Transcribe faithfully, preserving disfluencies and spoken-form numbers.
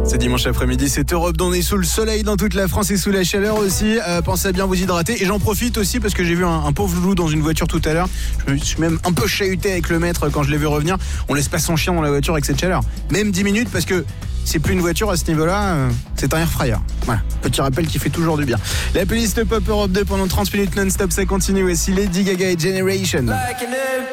C'est dimanche après-midi, c'est Europe, on est sous le soleil dans toute la France et sous la chaleur aussi. Euh, pensez à bien vous hydrater. Et j'en profite aussi parce que j'ai vu un, un pauvre loulou dans une voiture tout à l'heure. Je me suis même un peu chahuté avec le maître quand je l'ai vu revenir. On laisse pas son chien dans la voiture avec cette chaleur. Même dix minutes parce que c'est plus une voiture à ce niveau-là, euh, c'est un air fryer. Voilà, petit rappel qui fait toujours du bien. La playlist Pop Europe deux pendant trente minutes non-stop, ça continue aussi. Lady Gaga et Generation.